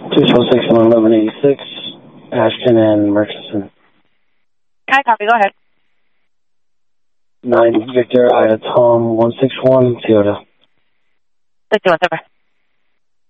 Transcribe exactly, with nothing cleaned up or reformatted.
two twelve six one eleven eighty-six, Ashton and Murchison. I copy, go ahead. nine Victor, Ida Tom, one six one, Toyota. six one, over.